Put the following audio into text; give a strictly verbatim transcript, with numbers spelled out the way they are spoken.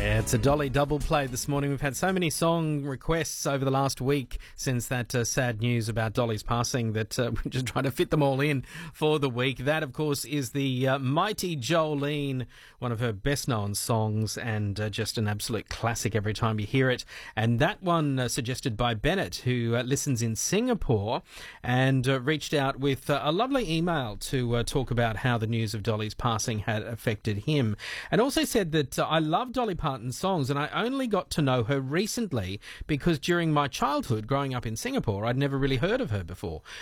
Yeah, it's a Dolly double play this morning. We've had so many song requests over the last week since that uh, sad news about Dolly's passing that uh, we're just trying to fit them all in for the week. That, of course, is the uh, Mighty Jolene, one of her best-known songs and uh, just an absolute classic every time you hear it. And that one uh, suggested by Bennett, who uh, listens in Singapore and uh, reached out with uh, a lovely email to uh, talk about how the news of Dolly's passing had affected him. And also said that uh, I love Dolly Parton's songs, and I only got to know her recently because during my childhood growing up in Singapore I'd never really heard of her before.